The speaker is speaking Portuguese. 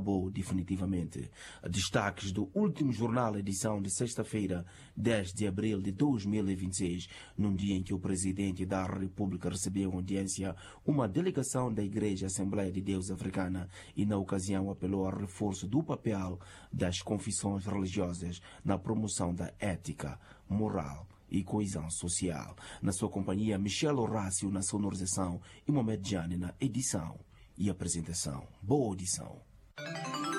acabou definitivamente. Destaques do último jornal, edição de sexta-feira, 10 de abril de 2026, num dia em que o presidente da República recebeu audiência uma delegação da Igreja Assembleia de Deus Africana e, na ocasião, apelou ao reforço do papel das confissões religiosas na promoção da ética, moral e coesão social. Na sua companhia, Michel Horácio na sonorização e Mohamed Jani na edição e apresentação. Boa audição.